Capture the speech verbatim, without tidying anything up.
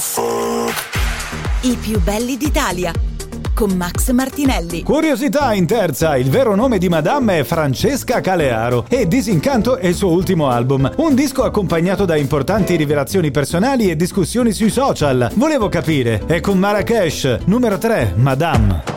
I più belli d'Italia con Max Martinelli. Curiosità in terza: il vero nome di Madame è Francesca Calearo e Disincanto è il suo ultimo album, un disco accompagnato da importanti rivelazioni personali e discussioni sui social. Volevo capire, è con Marrakesh, numero tre, Madame.